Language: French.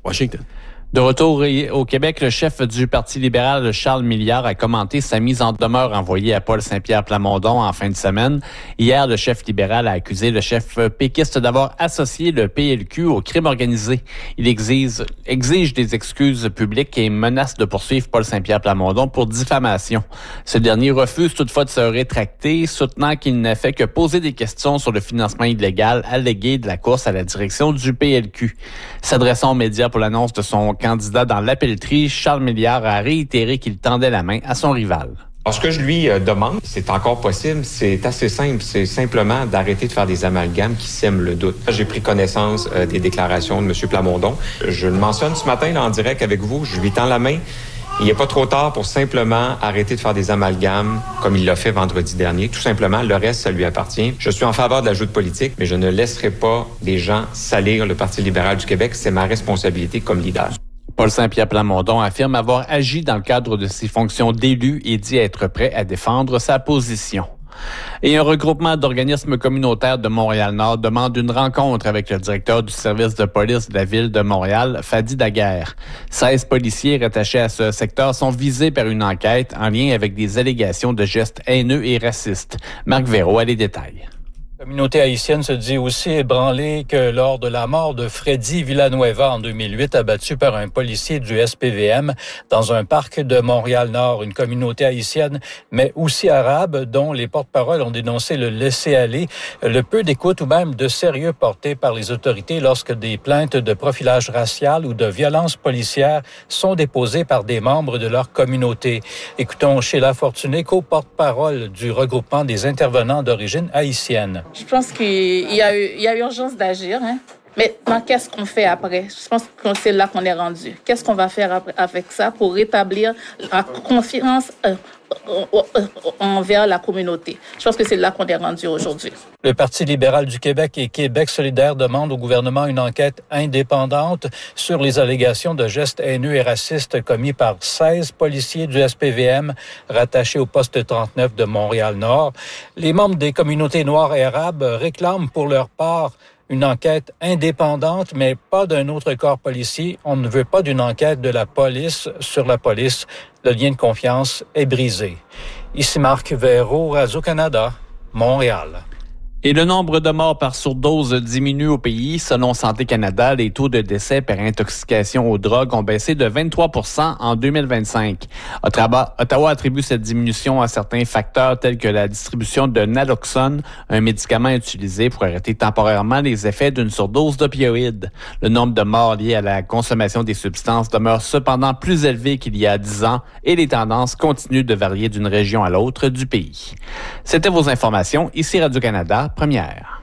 Washington. De retour au Québec, le chef du Parti libéral, Charles Milliard, a commenté sa mise en demeure envoyée à Paul Saint-Pierre Plamondon en fin de semaine. Hier, le chef libéral a accusé le chef péquiste d'avoir associé le PLQ au crime organisé. Il exige des excuses publiques et menace de poursuivre Paul Saint-Pierre Plamondon pour diffamation. Ce dernier refuse toutefois de se rétracter, soutenant qu'il n'a fait que poser des questions sur le financement illégal allégué de la course à la direction du PLQ. S'adressant aux médias pour l'annonce de son candidat dans l'appelleterie, Charles Milliard a réitéré qu'il tendait la main à son rival. Alors, ce que je lui demande, c'est encore possible, c'est assez simple. C'est simplement d'arrêter de faire des amalgames qui sèment le doute. J'ai pris connaissance des déclarations de M. Plamondon. Je le mentionne ce matin là, en direct avec vous. Je lui tends la main. Il n'est pas trop tard pour simplement arrêter de faire des amalgames comme il l'a fait vendredi dernier. Tout simplement, le reste, ça lui appartient. Je suis en faveur de la joute politique, mais je ne laisserai pas des gens salir le Parti libéral du Québec. C'est ma responsabilité comme leader. Paul Saint-Pierre Plamondon affirme avoir agi dans le cadre de ses fonctions d'élu et dit être prêt à défendre sa position. Et un regroupement d'organismes communautaires de Montréal-Nord demande une rencontre avec le directeur du service de police de la ville de Montréal, Fadi Daguerre. 16 policiers rattachés à ce secteur sont visés par une enquête en lien avec des allégations de gestes haineux et racistes. Marc Véraud a les détails. La communauté haïtienne se dit aussi ébranlée que lors de la mort de Freddy Villanueva en 2008, abattu par un policier du SPVM dans un parc de Montréal-Nord. Une communauté haïtienne, mais aussi arabe, dont les porte-paroles ont dénoncé le laisser-aller, le peu d'écoute ou même de sérieux porté par les autorités lorsque des plaintes de profilage racial ou de violence policière sont déposées par des membres de leur communauté. Écoutons Sheila Fortuné, co-porte-parole du regroupement des intervenants d'origine haïtienne. Je pense qu'il y a urgence d'agir, hein? Mais qu'est-ce qu'on fait après? Je pense que c'est là qu'on est rendu. Qu'est-ce qu'on va faire avec ça pour rétablir la confiance envers la communauté? Je pense que c'est là qu'on est rendu aujourd'hui. Le Parti libéral du Québec et Québec solidaire demandent au gouvernement une enquête indépendante sur les allégations de gestes haineux et racistes commis par 16 policiers du SPVM rattachés au poste 39 de Montréal-Nord. Les membres des communautés noires et arabes réclament pour leur part une enquête indépendante, mais pas d'un autre corps policier. On ne veut pas d'une enquête de la police sur la police. Le lien de confiance est brisé. Ici Marc Véraud, Radio-Canada, Montréal. Et le nombre de morts par surdose diminue au pays. Selon Santé Canada, les taux de décès par intoxication aux drogues ont baissé de 23 % en 2025. Ottawa attribue cette diminution à certains facteurs tels que la distribution de naloxone, un médicament utilisé pour arrêter temporairement les effets d'une surdose d'opioïdes. Le nombre de morts liés à la consommation des substances demeure cependant plus élevé qu'il y a 10 ans et les tendances continuent de varier d'une région à l'autre du pays. C'était vos informations. Ici Radio-Canada. Première.